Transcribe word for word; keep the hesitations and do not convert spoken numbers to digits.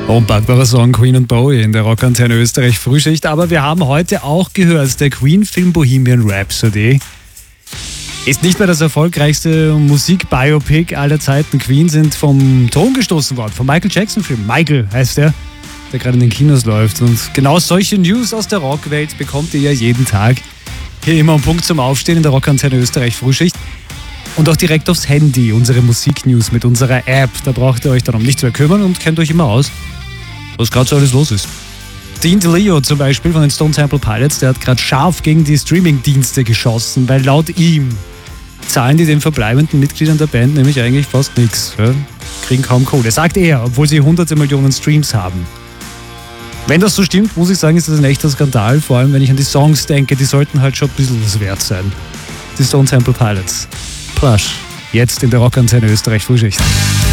Unpackbarer Song, Queen und Bowie in der Rockantenne Österreich Frühschicht. Aber wir haben heute auch gehört, der Queen-Film Bohemian Rhapsody ist nicht mehr das erfolgreichste Musik-Biopic aller Zeiten. Queen sind vom Thron gestoßen worden, vom Michael Jackson-Film. Michael heißt der, der gerade in den Kinos läuft. Und genau solche News aus der Rockwelt bekommt ihr ja jeden Tag. Hier immer um Punkt zum Aufstehen in der Rockantenne Österreich Frühschicht. Und auch direkt aufs Handy, unsere Musiknews mit unserer App. Da braucht ihr euch darum nicht mehr kümmern und kennt euch immer aus, was gerade so alles los ist. Dean DeLeo zum Beispiel von den Stone Temple Pilots, der hat gerade scharf gegen die Streaming-Dienste geschossen, weil laut ihm zahlen die den verbleibenden Mitgliedern der Band nämlich eigentlich fast nichts. Ja? Kriegen kaum Kohle. Sagt er, obwohl sie hunderte Millionen Streams haben. Wenn das so stimmt, muss ich sagen, ist das ein echter Skandal. Vor allem, wenn ich an die Songs denke, die sollten halt schon ein bisschen was wert sein. Die Stone Temple Pilots. Plush. Jetzt in der Rockantenne Österreich Frühschicht.